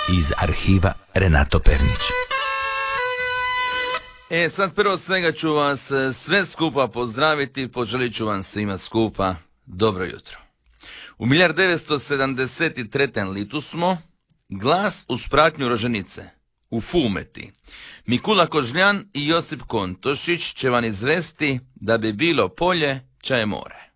iz arhiva Renato Pernić. Sad prvo svega ću vas sve skupa pozdraviti, poželit ću vam svima skupa dobro jutro. U 1973. litu smo, glas uz pratnju roženice, u Fumeti. Mikula Kožljan i Josip Kontošić će vam izvesti da bi bilo polje, čaje more.